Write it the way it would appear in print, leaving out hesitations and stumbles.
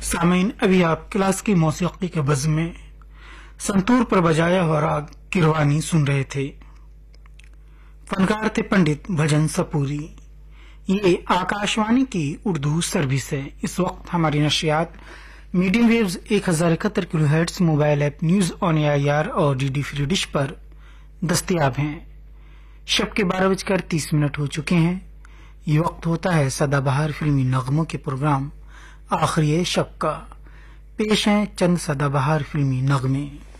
सामीन, अभी आप क्लास की मौसीकी के बज़्म में संतूर पर बजाया हुआ राग किरवानी सुन रहे थे। फनकार थे पंडित भजन सपूरी। ये आकाशवाणी की उर्दू सर्विस है। इस वक्त हमारी नशियात medium waves 1071 kilohertz, mobile app news on AIR और डीडी फ्री डिश पर दस्तयाब हैं। शब के 12:30 हो चुके हैं। ये वक्त होता है सदाबहार फिल्मी नगमों के प्रोग्राम आखिरी शब का। पेश हैं चंद सदाबहार फिल्मी नगमे।